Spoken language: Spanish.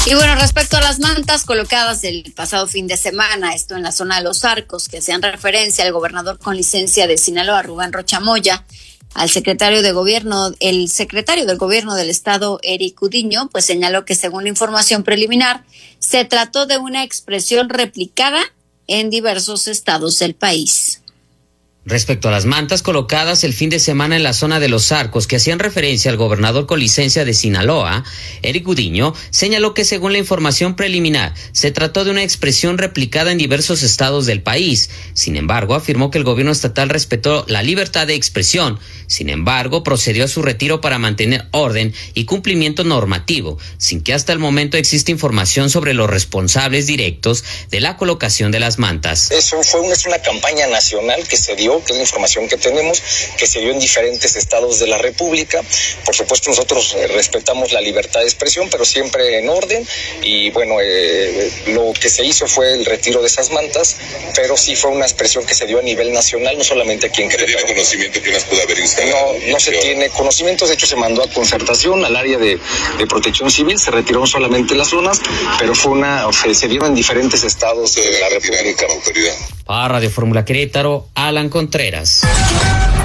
Y bueno, respecto a las mantas colocadas el pasado fin de semana, esto en la zona de Los Arcos, que hacían referencia al gobernador con licencia de Sinaloa, Rubén Rocha Moya, al secretario del gobierno del estado, Eric Udiño, pues señaló que según la información preliminar, se trató de una expresión replicada en diversos estados del país. Respecto a las mantas colocadas el fin de semana en la zona de Los Arcos, que hacían referencia al gobernador con licencia de Sinaloa, Eric Udiño señaló que según la información preliminar, se trató de una expresión replicada en diversos estados del país. Sin embargo, afirmó que el gobierno estatal respetó la libertad de expresión. Sin embargo, procedió a su retiro para mantener orden y cumplimiento normativo, sin que hasta el momento exista información sobre los responsables directos de la colocación de las mantas. Es una campaña nacional que se dio, que es la información que tenemos, que se dio en diferentes estados de la República. Por supuesto, nosotros respetamos la libertad de expresión, pero siempre en orden. Y bueno, lo que se hizo fue el retiro de esas mantas, pero sí fue una expresión que se dio a nivel nacional, no solamente aquí en Querétaro. ¿Tiene conocimiento que las pudo haber instalado? No se tiene conocimiento. De hecho, se mandó a concertación al área de protección civil, se retiraron solamente las zonas, pero se dieron en diferentes estados de la República. Para Radio Fórmula Querétaro, Alan Contreras.